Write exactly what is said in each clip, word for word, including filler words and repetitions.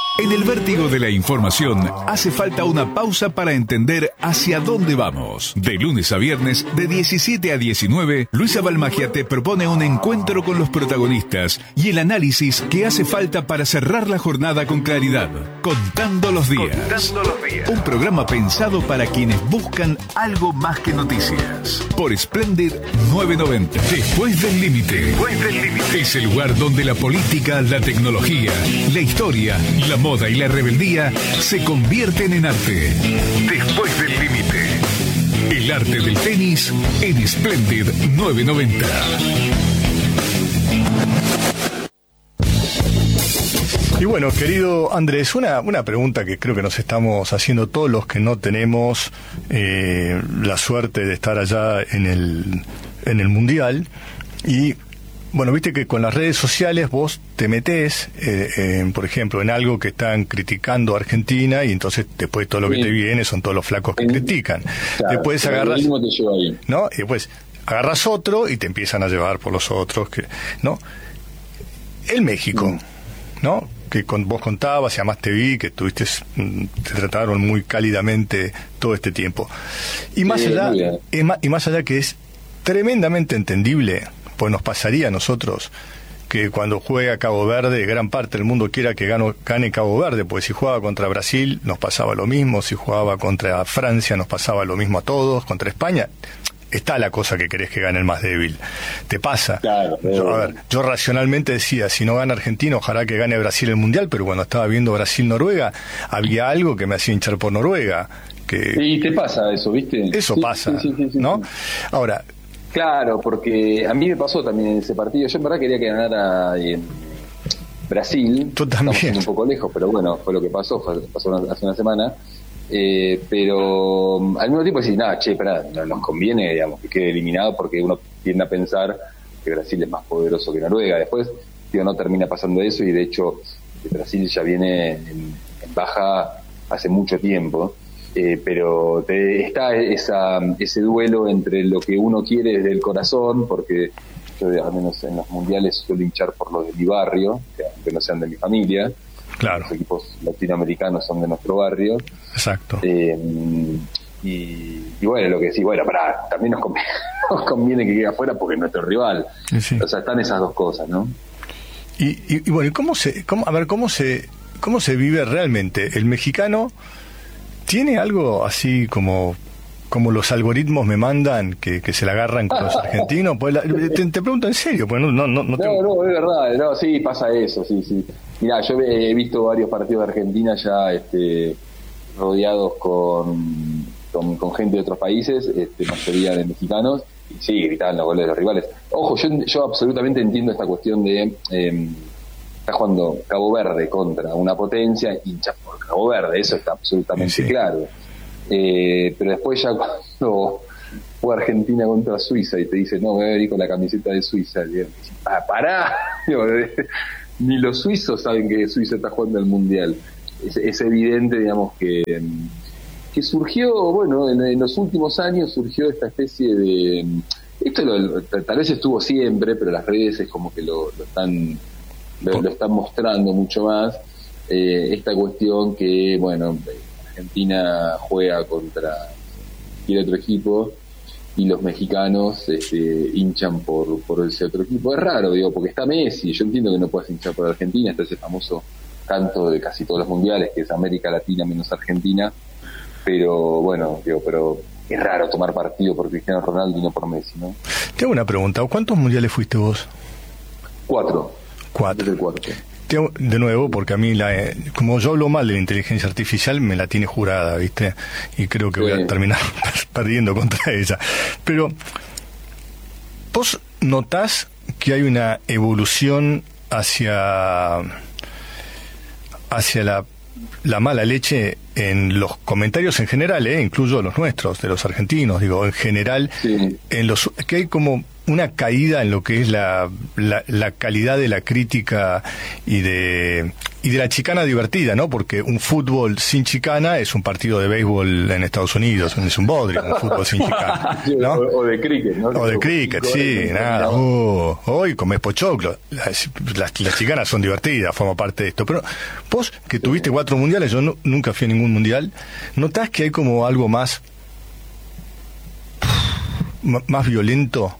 En el vértigo de la información hace falta una pausa para entender hacia dónde vamos. De lunes a viernes, de diecisiete a diecinueve, Luisa Balmagia te propone un encuentro con los protagonistas y el análisis que hace falta para cerrar la jornada con claridad. Contando los días. Contando los días. Un programa pensado para quienes buscan algo más que noticias. Por Splendid novecientos noventa. Después del límite. Después del límite. Es el lugar donde la política, la tecnología, la historia, la moda y la rebeldía se convierten en arte. Después del límite. El arte del tenis en Splendid novecientos noventa. Y bueno, querido Andrés, una, una pregunta que creo que nos estamos haciendo todos los que no tenemos eh, la suerte de estar allá en el, en el Mundial. Y bueno, viste que con las redes sociales vos te metés, eh, eh, por ejemplo, en algo que están criticando a Argentina y entonces después todo lo que sí. te viene son todos los flacos que sí. critican. Claro, después agarras, ¿no? Y después agarras otro y te empiezan a llevar por los otros, que, ¿no? El México, mm. ¿no? Que con, vos contabas y además te vi que tuviste, te trataron muy cálidamente todo este tiempo. Y más sí, allá, es más, y más allá que es tremendamente entendible, pues nos pasaría a nosotros que cuando juega Cabo Verde, gran parte del mundo quiera que gane, gane Cabo Verde, porque si jugaba contra Brasil nos pasaba lo mismo, si jugaba contra Francia nos pasaba lo mismo a todos, contra España está la cosa que querés que gane el más débil. Te pasa. Claro, yo, a ver, yo racionalmente decía, si no gana Argentina, ojalá que gane Brasil el Mundial, pero cuando estaba viendo Brasil-Noruega, había algo que me hacía hinchar por Noruega. Que... Y te pasa eso, ¿viste? Eso sí, pasa, sí, sí, sí, ¿no? Sí. Ahora... Claro, porque a mí me pasó también en ese partido. Yo en verdad quería que ganara eh, Brasil. Tú también. Estamos un poco lejos, pero bueno, fue lo que pasó, fue, pasó una, hace una semana. Eh, pero al mismo tiempo decís, nada, che, pará, no nos conviene, digamos, que quede eliminado porque uno tiende a pensar que Brasil es más poderoso que Noruega. Después, digo, no termina pasando eso y de hecho Brasil ya viene en, en baja hace mucho tiempo. Eh, pero te, está esa, ese duelo entre lo que uno quiere desde el corazón, porque yo al menos en los mundiales suelo hinchar por los de mi barrio, que aunque no sean de mi familia. Claro. Los equipos latinoamericanos son de nuestro barrio. Exacto. Eh, y, y bueno, lo que decís, bueno, pará, también nos conviene, nos conviene que quede afuera porque es nuestro rival. Sí, sí. O sea, están esas dos cosas, ¿no? Y, y, y bueno, ¿cómo se, cómo, a ver, cómo se, cómo se vive realmente? El mexicano tiene algo así como como los algoritmos me mandan que, que se la agarran con los argentinos. Pues la, te, te pregunto en serio, pues no no no no, tengo... no, no es verdad, no, sí pasa eso, sí, sí. Mirá, yo he visto varios partidos de Argentina ya este, rodeados con, con, con gente de otros países, este, mayoría de mexicanos, y sí, gritaban los goles de los rivales. Ojo, yo, yo absolutamente entiendo esta cuestión de... Eh, está jugando Cabo Verde contra una potencia, hincha por Cabo Verde, eso está absolutamente sí. claro. Eh, pero después ya cuando juega Argentina contra Suiza y te dice, no, me voy a venir con la camiseta de Suiza, y dices, ah, pará, ni los suizos saben que Suiza está jugando el Mundial. Es, es evidente, digamos, que, que surgió, bueno, en, en los últimos años surgió esta especie de... Esto lo, tal vez estuvo siempre, pero las redes es como que lo, lo están... Lo, lo están mostrando mucho más, eh, esta cuestión que, bueno, Argentina juega contra cualquier otro equipo y los mexicanos este, hinchan por, por ese otro equipo. Es raro, digo, porque está Messi, yo entiendo que no puedas hinchar por Argentina, está ese famoso canto de casi todos los mundiales, que es América Latina menos Argentina, pero bueno, digo, pero es raro tomar partido por Cristiano Ronaldo y no por Messi, ¿no? Te hago una pregunta, ¿cuántos mundiales fuiste vos? Cuatro. Cuatro. De nuevo, porque a mí, la, como yo hablo mal de la inteligencia artificial, me la tiene jurada, ¿viste? Y creo que sí. voy a terminar perdiendo contra ella. Pero, ¿vos notás que hay una evolución hacia, hacia la, la mala leche en los comentarios en general, ¿eh? Incluyo los nuestros, de los argentinos, digo, en general, sí. en los que hay como una caída en lo que es la, la, la calidad de la crítica y de y de la chicana divertida, ¿no? Porque un fútbol sin chicana es un partido de béisbol en Estados Unidos, es un bodrio, un fútbol sin chicana, ¿no? O, o de cricket, ¿no? O de cricket, sí, nada. Uh, hoy comés pochoclo. Las, las, las chicanas son divertidas, forma parte de esto. Pero vos, que tuviste cuatro mundiales, yo no, nunca fui a ningún mundial, ¿notás que hay como algo más, más violento?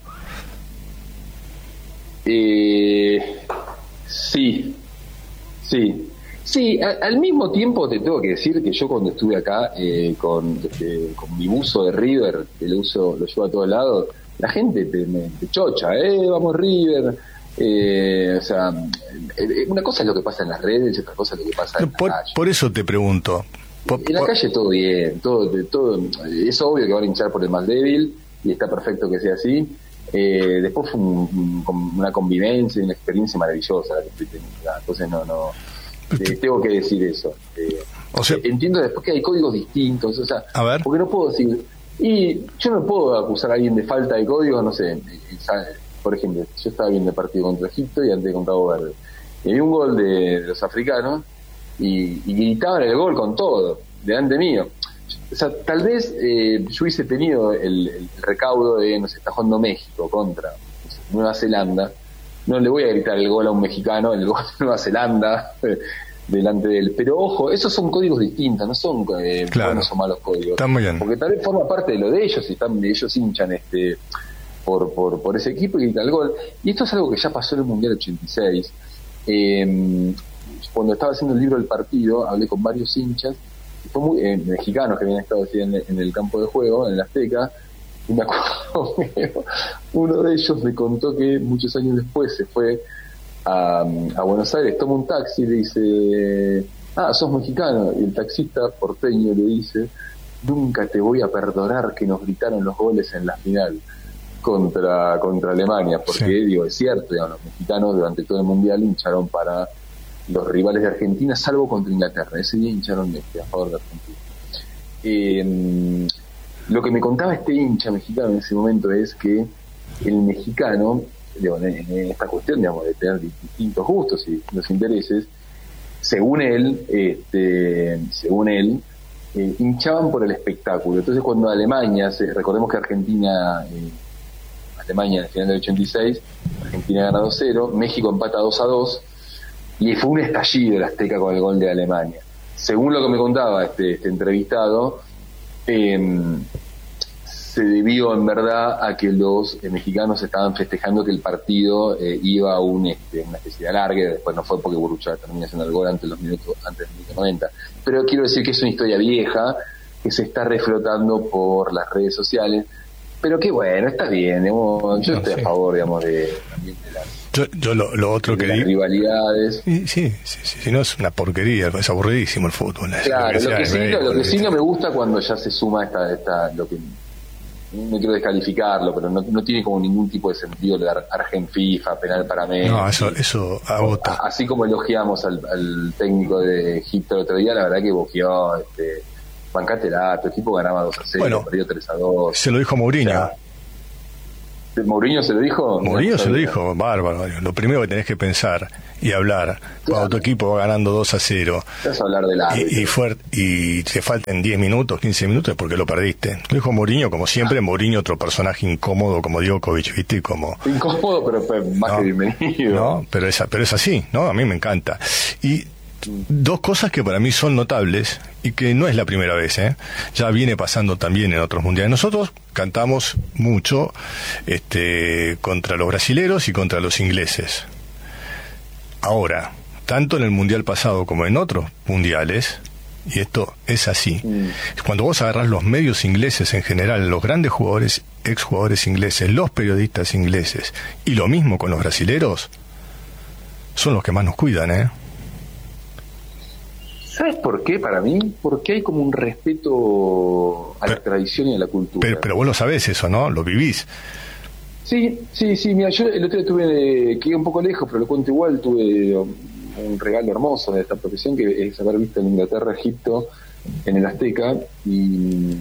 Eh, sí. Sí, sí, a, al mismo tiempo te tengo que decir que yo cuando estuve acá eh, con, este, con mi buzo de River, que lo uso, lo llevo a todos lados, la gente te, me, te chocha, eh, vamos River, eh, o sea, eh, una cosa es lo que pasa en las redes y otra cosa es lo que pasa en por, la calle. Por eso te pregunto. Por, en la por... calle todo bien, todo, todo, es obvio que van a hinchar por el más débil y está perfecto que sea así. Eh, después fue un, un, una convivencia, una experiencia maravillosa la que estoy teniendo. Entonces no, no eh, tengo que decir eso. Eh, o sea, entiendo después que hay códigos distintos, o sea, a ver. Porque no puedo decir, y yo no puedo acusar a alguien de falta de códigos, no sé, por ejemplo, yo estaba viendo el partido contra Egipto y antes con Cabo Verde, y había un gol de, de los africanos y, y gritaban el gol con todo, delante mío. O sea, tal vez eh, yo hubiese tenido el, el recaudo de, no sé, está jugando México contra no sé, Nueva Zelanda, no le voy a gritar el gol a un mexicano, el gol de Nueva Zelanda, eh, delante de él. Pero ojo, esos son códigos distintos, no son eh, claro. buenos o malos códigos. Está muy bien. Porque tal vez forma parte de lo de ellos, y están, ellos hinchan este por, por, por ese equipo y gritan el gol. Y esto es algo que ya pasó en el Mundial ochenta y seis. Eh, cuando estaba haciendo el libro del partido, hablé con varios hinchas, fue muy, eh, mexicanos que habían estado así en, en el campo de juego, en el Azteca, y me acuerdo que uno de ellos me contó que muchos años después se fue a, a Buenos Aires, toma un taxi y le dice, ah, sos mexicano, y el taxista porteño le dice, nunca te voy a perdonar que nos gritaron los goles en la final contra contra Alemania, porque sí. digo, es cierto, digamos, los mexicanos durante todo el Mundial hincharon para los rivales de Argentina, salvo contra Inglaterra. Ese día hincharon este, a favor de Argentina. Eh, lo que me contaba este hincha mexicano en ese momento es que el mexicano, digamos, en, en esta cuestión, digamos, de tener distintos gustos y distintos intereses, según él, este, según él, eh, hinchaban por el espectáculo. Entonces, cuando Alemania, se, recordemos que Argentina, eh, Alemania en el final del ochenta y seis, Argentina gana dos cero, México empata dos a dos, y fue un estallido el Azteca con el gol de Alemania. Según lo que me contaba este, este entrevistado, eh, se debió en verdad a que los eh, mexicanos estaban festejando que el partido eh, iba a un, este, una especie de alargue. Después no fue porque Burruchaga termina haciendo el gol antes de los minutos, antes del minuto noventa. Pero quiero decir que es una historia vieja que se está reflotando por las redes sociales. Pero que bueno, está bien, digamos, yo no, estoy sí. a favor, digamos, de, también de las Yo, yo lo, lo otro que di... rivalidades. Sí, sí, sí, sí, si no es una porquería, es aburridísimo el fútbol. Claro, lo que, lo que, sí, lo, lo que sí no me gusta cuando ya se suma esta, esta lo que no quiero descalificarlo, pero no, no tiene como ningún tipo de sentido de Argen FIFA, penal para Messi. No, eso, eso agota. Así como elogiamos al, al técnico de Egipto el otro día, la verdad que boqueó, este, bancátela, tu equipo ganaba dos a cero, bueno, perdió tres a dos. Se lo dijo Mourinho. O sea, ¿Mourinho se lo dijo? Mourinho se lo dijo, bárbaro. Lo primero que tenés que pensar y hablar, claro, cuando tu equipo va ganando dos a cero vas a hablar del árbitro. y, y, fuerte, y te faltan diez minutos, quince minutos, es porque lo perdiste. Lo dijo Mourinho, como siempre. Ah. Mourinho, otro personaje incómodo como Djokovic, ¿viste? Como, incómodo, pero, pero más no, que bienvenido. No, pero es, pero es así, ¿no? A mí me encanta. Y dos cosas que para mí son notables y que no es la primera vez, ¿eh? Ya viene pasando también en otros mundiales. Nosotros cantamos mucho este, contra los brasileros y contra los ingleses. Ahora, tanto en el mundial pasado como en otros mundiales, y esto es así, mm. cuando vos agarrás los medios ingleses en general, los grandes jugadores, exjugadores ingleses, los periodistas ingleses, y lo mismo con los brasileros, son los que más nos cuidan, ¿eh? ¿Sabes por qué para mí? Porque hay como un respeto a pero, la tradición y a la cultura. Pero, pero vos lo sabés eso, ¿no? Lo vivís. Sí, sí, sí. Mira, yo el otro día tuve, quedé un poco lejos, pero lo cuento igual, tuve un regalo hermoso de esta profesión, que es haber visto en Inglaterra, Egipto, en el Azteca, y,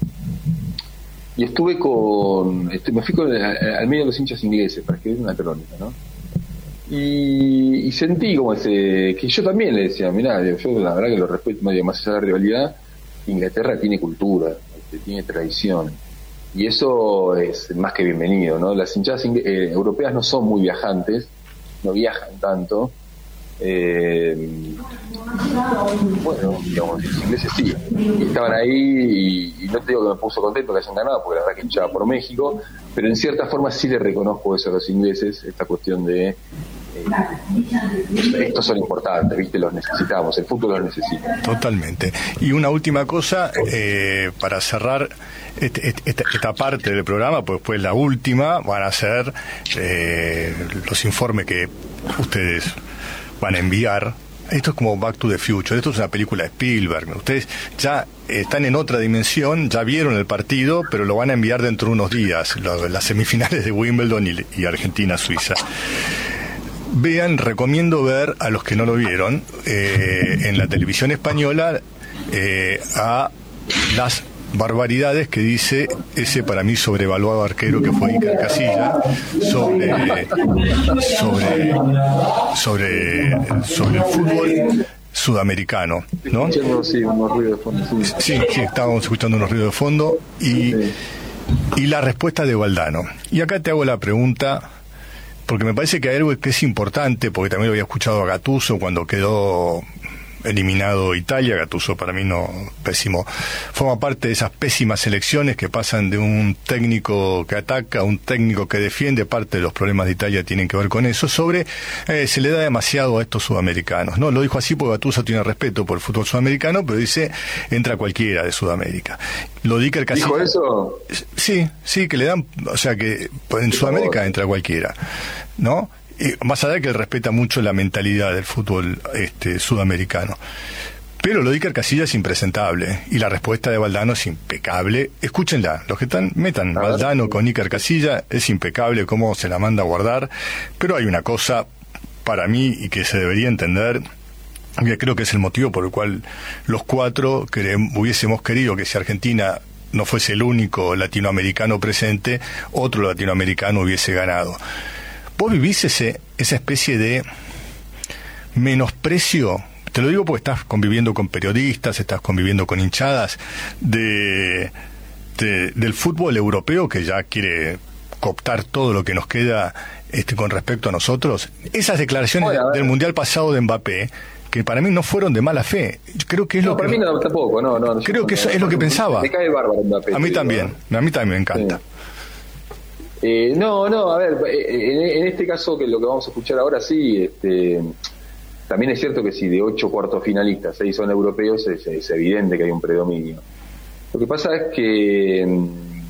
y estuve con, este, me fui con, al medio de los hinchas ingleses para escribir una crónica, ¿no? Y, y sentí como ese, que yo también le decía, mirá, yo la verdad que lo respeto, más allá de la rivalidad, Inglaterra tiene cultura, tiene tradición, y eso es más que bienvenido, ¿no? Las hinchadas eh, europeas no son muy viajantes, no viajan tanto, eh, bueno, digamos, los ingleses sí, y estaban ahí, y, y no te digo que me puso contento que hayan ganado, porque la verdad que hinchaba por México, pero en cierta forma sí le reconozco eso a los ingleses, esta cuestión de Eh, estos son importantes, ¿viste? Los necesitamos, el fútbol los necesita. Totalmente. Y una última cosa, eh, para cerrar este, este, esta parte del programa, pues después la última van a ser eh, los informes que ustedes van a enviar. Esto es como Back to the Future, esto es una película de Spielberg. Ustedes ya están en otra dimensión, ya vieron el partido, pero lo van a enviar dentro de unos días, lo, las semifinales de Wimbledon y, y Argentina-Suiza. Vean, recomiendo ver a los que no lo vieron eh, en la televisión española eh, a las barbaridades que dice ese para mí sobrevaluado arquero que fue Iker Casillas sobre sobre sobre sobre el fútbol sudamericano, ¿no? Sí, unos ruidos de fondo. Sí, sí, estábamos escuchando unos ruidos de fondo y, y la respuesta de Valdano. Y acá te hago la pregunta, porque me parece que hay algo que es importante, porque también lo había escuchado a Gattuso cuando quedó eliminado Italia. Gattuso para mí no, pésimo, forma parte de esas pésimas selecciones que pasan de un técnico que ataca a un técnico que defiende. Parte de los problemas de Italia tienen que ver con eso, sobre eh, se le da demasiado a estos sudamericanos, ¿no? Lo dijo así porque Gattuso tiene respeto por el fútbol sudamericano, pero dice, entra cualquiera de Sudamérica. Lo dice el Casillas. ¿Dijo eso? Sí, sí, que le dan, o sea que en Sudamérica entra cualquiera, ¿no? Y más allá de que él respeta mucho la mentalidad del fútbol este sudamericano. Pero lo de Iker Casillas es impresentable, y la respuesta de Valdano es impecable. Escúchenla, los que están, metan Valdano con Iker Casillas, es impecable cómo se la manda a guardar. Pero hay una cosa para mí y que se debería entender, que creo que es el motivo por el cual los cuatro que hubiésemos querido que si Argentina no fuese el único latinoamericano presente, otro latinoamericano hubiese ganado. Vos vivís ese, esa especie de menosprecio, te lo digo porque estás conviviendo con periodistas, estás conviviendo con hinchadas de, de del fútbol europeo que ya quiere cooptar todo lo que nos queda este con respecto a nosotros. Esas declaraciones bueno, del Mundial pasado de Mbappé, que para mí no fueron de mala fe, creo que es no, lo para que... mí no, tampoco, no, no. Creo no, que no, eso no, es lo que pensaba. Me cae bárbaro Mbappé. A mí también, ¿no? A mí también me encanta. Sí. Eh, no, no, a ver, en, en este caso que lo que vamos a escuchar ahora sí, este, también es cierto que si de ocho cuartos finalistas seis son europeos, es, es evidente que hay un predominio. Lo que pasa es que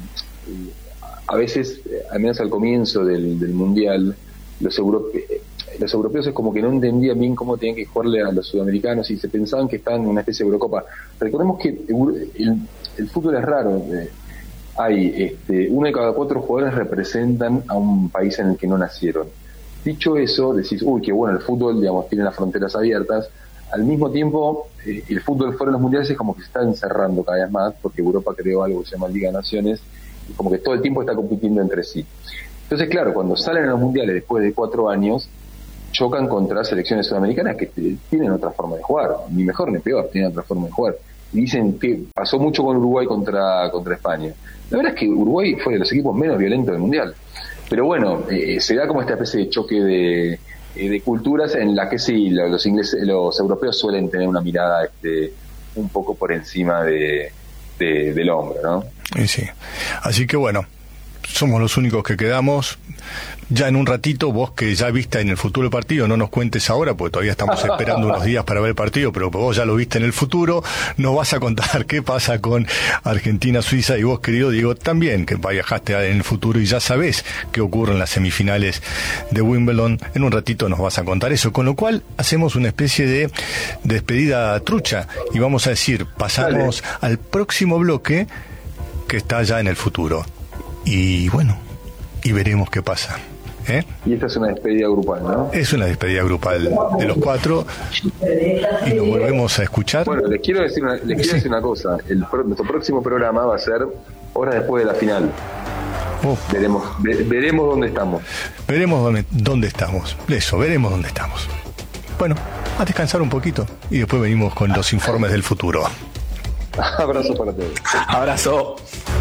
a veces, al menos al comienzo del, del Mundial, los, europe, los europeos es como que no entendían bien cómo tenían que jugarle a los sudamericanos y se pensaban que estaban en una especie de Eurocopa. Recordemos que el, el fútbol es raro. Eh, hay este, uno de cada cuatro jugadores representan a un país en el que no nacieron. Dicho eso, decís, uy, qué bueno, el fútbol, digamos, tiene las fronteras abiertas. Al mismo tiempo, eh, el fútbol fuera de los mundiales es como que se está encerrando cada vez más, porque Europa creó algo que se llama Liga de Naciones, y como que todo el tiempo está compitiendo entre sí. Entonces, claro, cuando salen a los mundiales después de cuatro años, chocan contra selecciones sudamericanas que tienen otra forma de jugar, ni mejor ni peor, tienen otra forma de jugar. Y dicen que pasó mucho con Uruguay contra, contra España. La verdad es que Uruguay fue de los equipos menos violentos del mundial. Pero bueno, eh, se da como esta especie de choque de, eh, de culturas en la que sí, los ingleses, los europeos suelen tener una mirada este, un poco por encima de, de, del hombre, ¿no? Sí, sí. Así que bueno, somos los únicos que quedamos. Ya en un ratito, vos que ya viste en el futuro el partido, no nos cuentes ahora, porque todavía estamos esperando unos días para ver el partido, pero vos ya lo viste en el futuro, nos vas a contar qué pasa con Argentina-Suiza, y vos, querido Diego, también, que viajaste en el futuro y ya sabés qué ocurre en las semifinales de Wimbledon. En un ratito nos vas a contar eso, con lo cual hacemos una especie de despedida trucha, y vamos a decir, pasamos Dale. al próximo bloque, que está ya en el futuro. Y bueno, y veremos qué pasa. ¿Eh? Y esta es una despedida grupal, ¿no? Es una despedida grupal de los cuatro, y nos volvemos a escuchar. Bueno, les quiero decir una, les quiero sí. decir una cosa. El, nuestro próximo programa va a ser horas después de la final. Oh. Veremos, ve, veremos dónde estamos. Veremos dónde, dónde estamos. Eso, veremos dónde estamos. Bueno, a descansar un poquito y después venimos con los informes del futuro. Abrazo para todos. Abrazo.